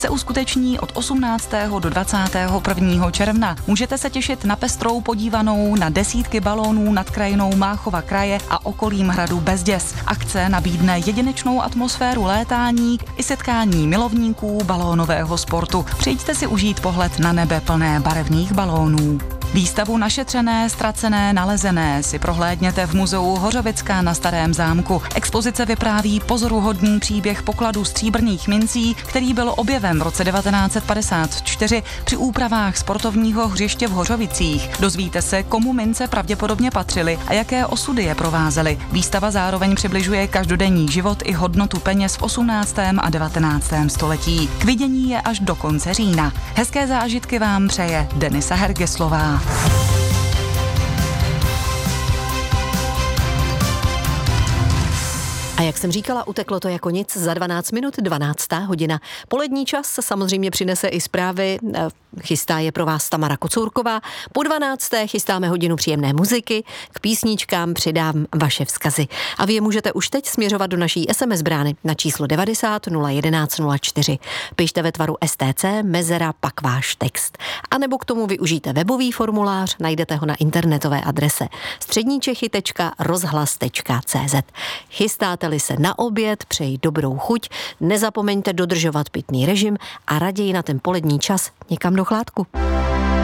se uskuteční od 18. do 21. června. Můžete se těšit na pestrou podívanou na desítky balónů nad krajinou Máchova kraje a okolím hradu Bezděz. Akce nabídne jedinečnou atmosféru létání i setkání milovníků balónového sportu. Přijďte si užít pohled na nebe plné barevných balónů. Výstavu Našetřené, ztracené, nalezené si prohlédněte v muzeu Hořovická na Starém zámku. Expozice vypráví pozoruhodný příběh pokladu stříbrných mincí, který byl objevem v roce 1954 při úpravách sportovního hřiště v Hořovicích. Dozvíte se, komu mince pravděpodobně patřily a jaké osudy je provázely. Výstava zároveň přibližuje každodenní život i hodnotu peněz v 18. a 19. století. K vidění je až do konce října. Hezké zážitky vám přeje Denisa Hergeslová. A jak jsem říkala, uteklo to jako nic, za 12 minut 12. hodina. Polední čas samozřejmě přinese i zprávy, chystá je pro vás Tamara Kocourková. Po 12. chystáme hodinu příjemné muziky, k písničkám přidám vaše vzkazy. A vy je můžete už teď směřovat do naší SMS brány na číslo 90 011 04. Pište ve tvaru STC, mezera, pak váš text. A nebo k tomu využijte webový formulář, najdete ho na internetové adrese středničechy.rozhlas.cz. Chystáte-li se na oběd, přeji dobrou chuť, nezapomeňte dodržovat pitný režim a raději na ten polední čas někam do chládku.